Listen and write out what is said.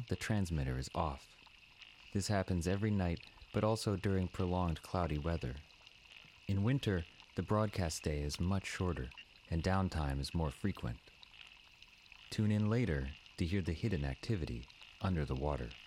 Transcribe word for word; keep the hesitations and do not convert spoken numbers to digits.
the transmitter is off. This happens every night, but also during prolonged cloudy weather. In winter, the broadcast day is much shorter, and downtime is more frequent. Tune in later to hear the hidden activity under the water.